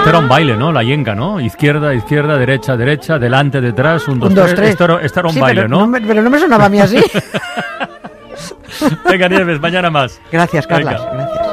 Esto era un baile, ¿no? La yenga, ¿no? Izquierda, izquierda, derecha, derecha, delante, detrás, 1, 2, 3. Esto era un baile, ¿no? Pero no me sonaba a mí así. Venga, Nieves, mañana más. Gracias, Carlas. Gracias.